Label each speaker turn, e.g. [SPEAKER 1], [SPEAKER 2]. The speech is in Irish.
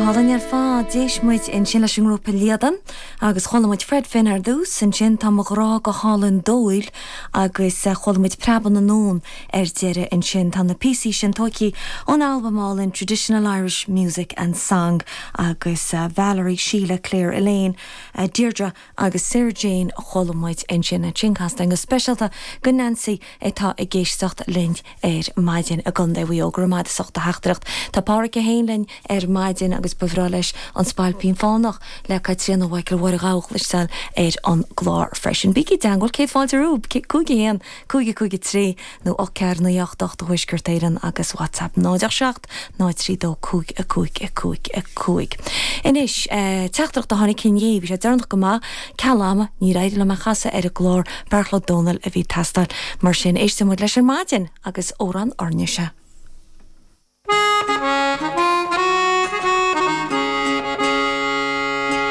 [SPEAKER 1] Hallan ar fá déismuid in sin leis an grúpa Liadan agus cholamid Fred Finn ar dús san sin tá mo rá go hálan dóil agus cholamid preban an nón ar deire in sin tá na PC sin tóici an albamáil in Traditional Irish Music and Song agus Valerie, Sheila, Claire, Elaine, Deirdre agus Sarah Jane cholamid in sin a chincast agus specialta go Nancy tá i géisteach lind ar maidin a gundé bhí ógra maid sochta heachtracht tá páric a héinlein ar maidin agus befrá leis an spáilpín fánach le caitrian a bhaicil war a gáach leis sal ar an glár freisin. Bíci dangol cé fáilte rúb, cúgi héan, cúgi trí, nó ó cear na jachtach do huisgurtéiran agus WhatsApp 9-7 9-3 cúig. Inis, teachtracht a hánig cinné, bhí sé dernach go má cealama ní raidir le me chasa ar a glár Barchla Donal a bhí testal mar sin éiste muid leis an maidin agus órán orne se.